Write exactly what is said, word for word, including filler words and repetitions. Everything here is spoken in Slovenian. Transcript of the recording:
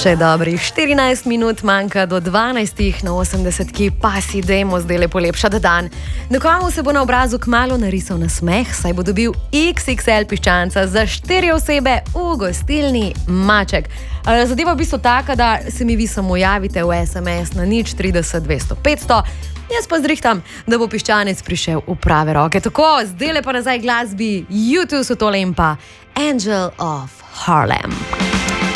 Še dobrih štirinajst minut manjka do dvanajstih na osemdesetki, pa si dajmo zdaj lepo lepšati dan. Nekomu se bo na obrazu kmalu narisal nasmeh, saj bo dobil iks iks el piščanca za štiri osebe v gostilni Maček. Zadeva v bistvu taka, da se mi vi samo javite v es em es na nič trideset dvesto petsto. Jaz pa zrihtam, da bo piščanec prišel v prave roke. Tako, zdaj lepo nazaj glasbi YouTube so tole in pa Angel of Harlem.